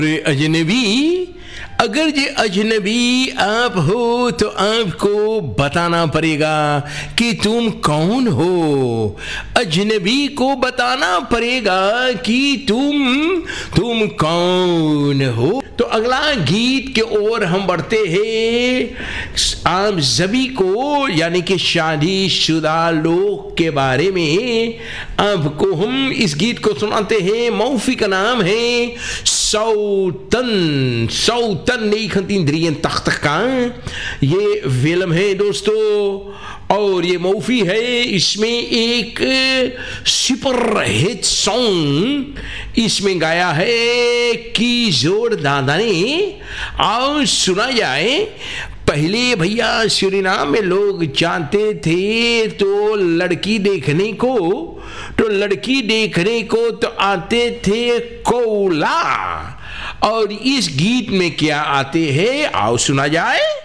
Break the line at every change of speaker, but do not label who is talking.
अजनबी, अगर ये अजनबी आप हो तो आपको बताना पड़ेगा कि तुम कौन हो। अजनबी को बताना पड़ेगा कि तुम कौन हो। तो अगला गीत के ओर हम बढ़ते हैं। आप सभी को यानी कि शादीशुदा लोग के बारे में आपको हम इस गीत को सुनाते हैं। मौफी का नाम है सौतन। सौतन नहीं खतीन द्रियन तख्त का ये फिल्म है दोस्तों, और ये मौफी है। इसमें एक सुपर हिट सॉन्ग इसमें गाया है किशोर दादा ने। और सुना जाए। पहले भैया सुरीनाम में लोग जानते थे तो लड़की देखने को तो आते थे कोला। और इस गीत में क्या आते हैं आओ सुना जाए।